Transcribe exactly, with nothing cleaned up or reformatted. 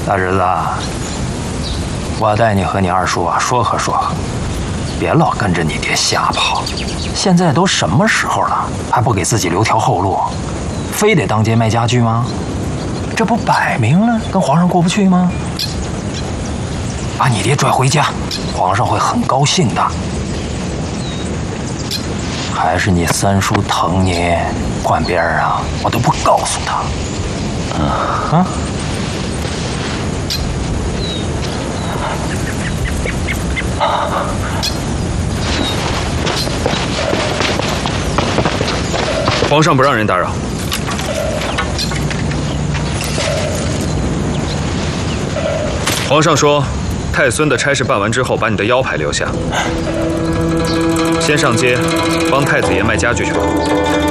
大侄子，我带你和你二叔啊说和说和，别老跟着你爹瞎跑。现在都什么时候了，还不给自己留条后路？非得当街卖家具吗？这不摆明了跟皇上过不去吗？把你爹拽回家，皇上会很高兴的。还是你三叔疼你，换别人啊，我都不告诉他。嗯啊。 皇上不让人打扰。皇上说，太孙的差事办完之后，把你的腰牌留下，先上街帮太子爷卖家具去吧。